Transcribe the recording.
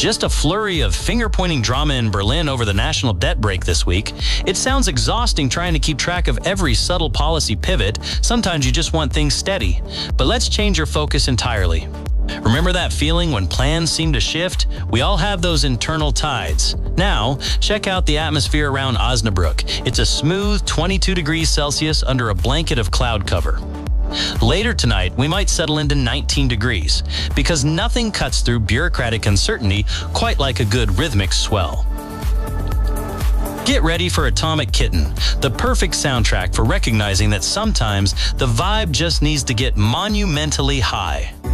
Just a flurry of finger-pointing drama in Berlin over the national debt break this week. It sounds exhausting trying to keep track of every subtle policy pivot. Sometimes you just want things steady. But let's change your focus entirely. Remember that feeling when plans seem to shift? We all have those internal tides. Now, check out the atmosphere around Osnabrück. It's a smooth 22 degrees Celsius under a blanket of cloud cover. Later tonight, we might settle into 19 degrees, because nothing cuts through bureaucratic uncertainty quite like a good rhythmic swell. Get ready for Atomic Kitten, the perfect soundtrack for recognizing that sometimes the vibe just needs to get monumentally high.